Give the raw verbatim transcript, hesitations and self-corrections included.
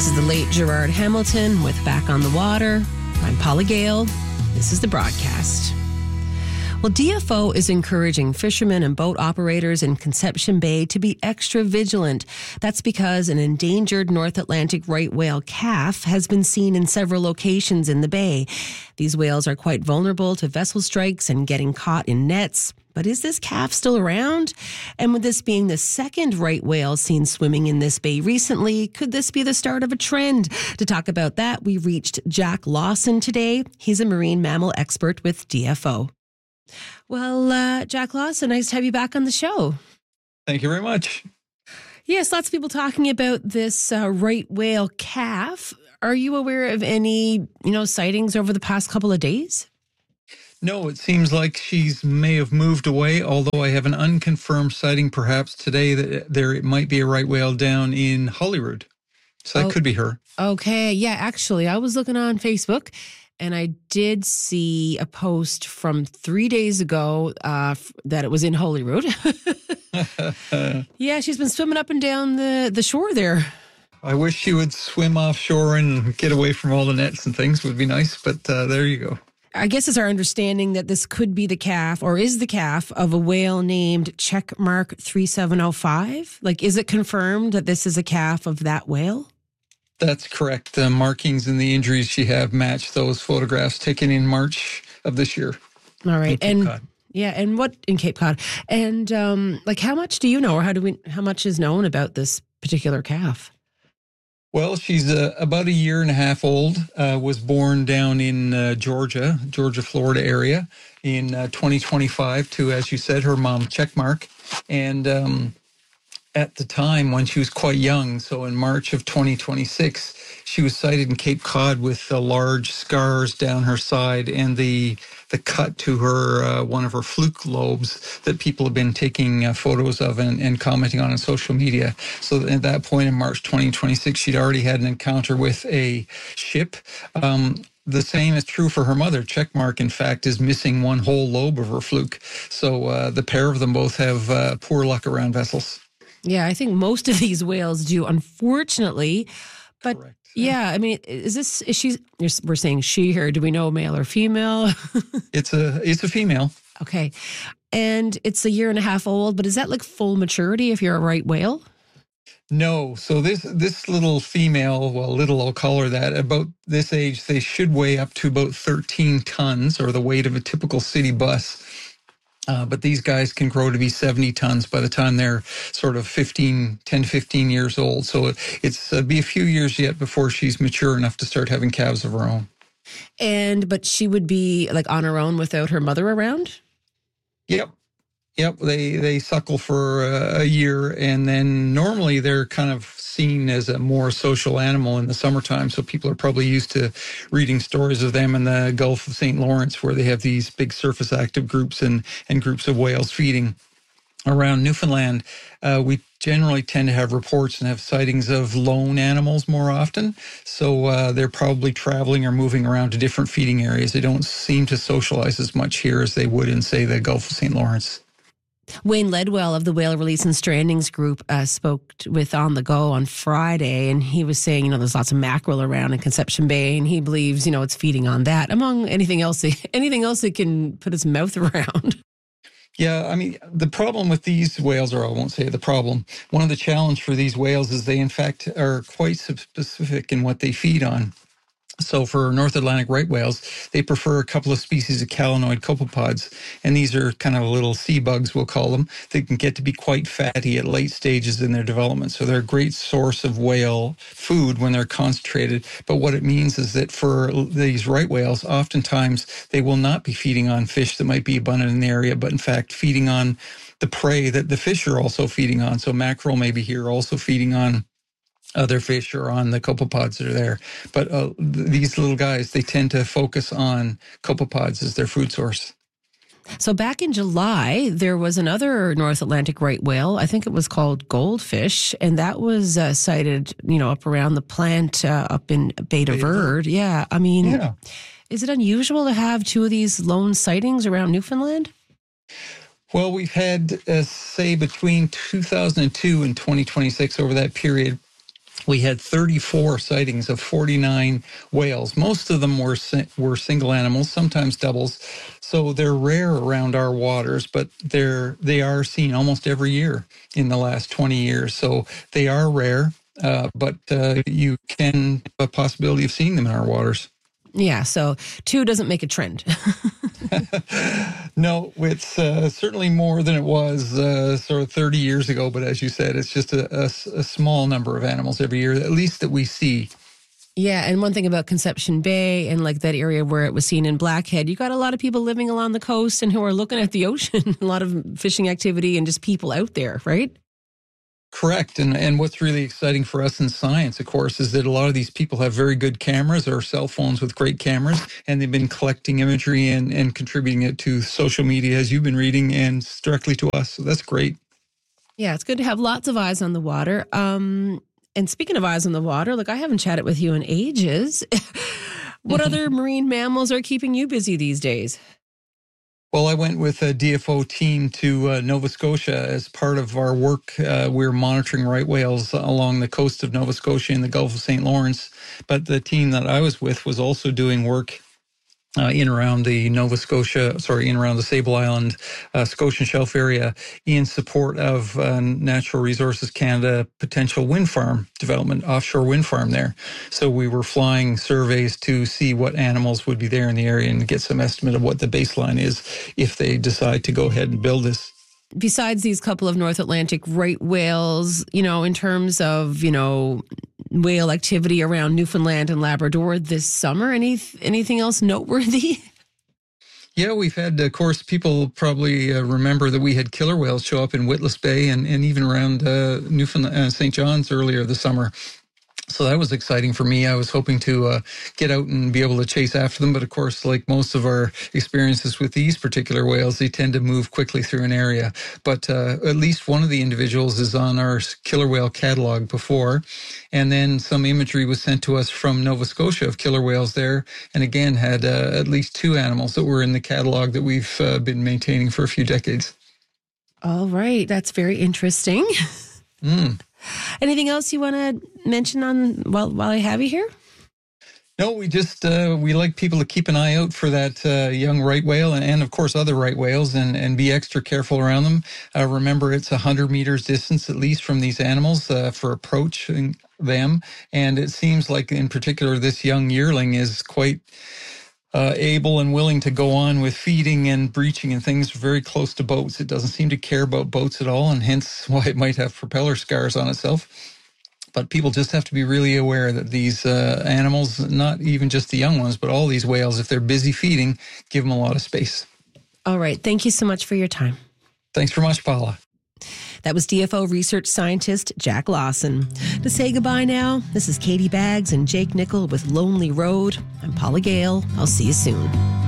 This is the late Gerard Hamilton with Back on the Water. I'm Paula Gale. This is the broadcast. Well, D F O is encouraging fishermen and boat operators in Conception Bay to be extra vigilant. That's because an endangered North Atlantic right whale calf has been seen in several locations in the bay. These whales are quite vulnerable to vessel strikes and getting caught in nets. But is this calf still around? And with this being the second right whale seen swimming in this bay recently, could this be the start of a trend? To talk about that, we reached Jack Lawson today. He's a marine mammal expert with D F O. Well, uh, Jack Lawson, nice to have you back on the show. Thank you very much. Yes, lots of people talking about this uh, right whale calf. Are you aware of any, you know, sightings over the past couple of days? No, it seems like she's may have moved away, although I have an unconfirmed sighting perhaps today that there might be a right whale down in Holyrood. So that oh, could be her. Okay. Yeah, actually, I was looking on Facebook and I did see a post from three days ago uh, that it was in Holyrood. Yeah, she's been swimming up and down the, the shore there. I wish she would swim offshore and get away from all the nets and things. Would be nice, but uh, there you go. I guess it's our understanding that this could be the calf or is the calf of a whale named Checkmark three seven oh five. Like, is it confirmed that this is a calf of that whale? That's correct. The markings and the injuries she have match those photographs taken in March of this year. All right. And Cod. yeah, and what in Cape Cod? And um, like, how much do you know, or how do we? How much is known about this particular calf? Well, she's uh, about a year and a half old, uh, was born down in uh, Georgia, Georgia, Florida area in uh, twenty twenty-five to, as you said, her mom, Checkmark. And um, at the time when she was quite young, so in March of twenty twenty-six, she was sighted in Cape Cod with uh, large scars down her side and the the cut to her, uh, one of her fluke lobes that people have been taking uh, photos of and, and commenting on on social media. So at that point in March twenty twenty-six, she'd already had an encounter with a ship. Um, the same is true for her mother. Checkmark, in fact, is missing one whole lobe of her fluke. So uh, the pair of them both have uh, poor luck around vessels. Yeah, I think most of these whales do, unfortunately. But Correct. yeah, I mean, is this, is she, we're saying she here, do we know male or female? It's a it's a female. Okay. And it's a year and a half old, but is that like full maturity if you're a right whale? No. So this this little female, well, little, I'll call her that, about this age, they should weigh up to about thirteen tons, or the weight of a typical city bus. Uh, but these guys can grow to be seventy tons by the time they're sort of fifteen, ten, fifteen years old. So it's uh, be a few years yet before she's mature enough to start having calves of her own. And, but she would be like on her own without her mother around? Yep. Yep. They, they suckle for uh, a year, and then normally they're kind of seen as a more social animal in the summertime. So people are probably used to reading stories of them in the Gulf of Saint Lawrence, where they have these big surface active groups and, and groups of whales feeding. Around Newfoundland, uh, we generally tend to have reports and have sightings of lone animals more often. So uh, they're probably traveling or moving around to different feeding areas. They don't seem to socialize as much here as they would in, say, the Gulf of Saint Lawrence. Wayne Ledwell of the Whale Release and Strandings Group uh, spoke with On the Go on Friday, and he was saying, you know, there's lots of mackerel around in Conception Bay, and he believes, you know, it's feeding on that among anything else, anything else it can put its mouth around. Yeah, I mean, the problem with these whales, or I won't say the problem, one of the challenge for these whales is they, in fact, are quite specific in what they feed on. So for North Atlantic right whales, they prefer a couple of species of calanoid copepods, and these are kind of little sea bugs, we'll call them. They can get to be quite fatty at late stages in their development, so they're a great source of whale food when they're concentrated. But what it means is that for these right whales, oftentimes they will not be feeding on fish that might be abundant in the area, but in fact feeding on the prey that the fish are also feeding on. So mackerel may be here also feeding on other fish or on the copepods that are there. But uh, th- these little guys, they tend to focus on copepods as their food source. So back in July, there was another North Atlantic right whale. I think it was called Goldfish, and that was uh, sighted, you know, up around the plant uh, up in Beta Verde. Yeah, I mean, yeah. Is it unusual to have two of these lone sightings around Newfoundland? Well, we've had, uh, say, between two thousand two and twenty twenty-six, over that period, we had thirty-four sightings of forty-nine whales. Most of them were were single animals, sometimes doubles. So they're rare around our waters, but they're they are seen almost every year in the last twenty years. So they are rare, uh, but uh, you can have a possibility of seeing them in our waters. Yeah, so two doesn't make a trend. No, it's uh, certainly more than it was uh, sort of thirty years ago. But as you said, it's just a, a, a small number of animals every year, at least that we see. Yeah, and one thing about Conception Bay and like that area where it was seen in Blackhead, you got a lot of people living along the coast and who are looking at the ocean, a lot of fishing activity and just people out there, right? Correct. And and what's really exciting for us in science, of course, is that a lot of these people have very good cameras or cell phones with great cameras, and they've been collecting imagery and, and contributing it to social media, as you've been reading, and directly to us. So that's great. Yeah, it's good to have lots of eyes on the water. Um, and speaking of eyes on the water, look, I haven't chatted with you in ages. What other marine mammals are keeping you busy these days? Well, I went with a D F O team to uh, Nova Scotia as part of our work. Uh, we're monitoring right whales along the coast of Nova Scotia in the Gulf of Saint Lawrence. But the team that I was with was also doing work uh, in around the Nova Scotia, sorry, in around the Sable Island, uh, Scotian Shelf area in support of uh, Natural Resources Canada potential wind farm development, offshore wind farm there. So we were flying surveys to see what animals would be there in the area and get some estimate of what the baseline is if they decide to go ahead and build this. Besides these couple of North Atlantic right whales, you know, in terms of, you know, whale activity around Newfoundland and Labrador this summer, any anything else noteworthy? Yeah, we've had, of course, people probably uh, remember that we had killer whales show up in Witless Bay and, and even around uh, Newfoundland, uh, Saint John's earlier this summer. So that was exciting for me. I was hoping to uh, get out and be able to chase after them. But of course, like most of our experiences with these particular whales, they tend to move quickly through an area. But uh, at least one of the individuals is on our killer whale catalog before. And then some imagery was sent to us from Nova Scotia of killer whales there. And again, had uh, at least two animals that were in the catalog that we've uh, been maintaining for a few decades. All right. That's very interesting. Mm. Anything else you want to mention on while while I have you here? No, we just uh, we like people to keep an eye out for that uh, young right whale and, and, of course, other right whales and, and be extra careful around them. Uh, remember, it's one hundred meters distance at least from these animals uh, for approaching them. And it seems like, in particular, this young yearling is quite Uh, able and willing to go on with feeding and breaching and things very close to boats. It doesn't seem to care about boats at all, and hence why it might have propeller scars on itself. But people just have to be really aware that these uh, animals, not even just the young ones, but all these whales, if they're busy feeding, give them a lot of space. All right. Thank you so much for your time. Thanks very much, Paula. That was D F O research scientist Jack Lawson. To say goodbye now, this is Katie Baggs and Jake Nickel with Lonely Road. I'm Paula Gale. I'll see you soon.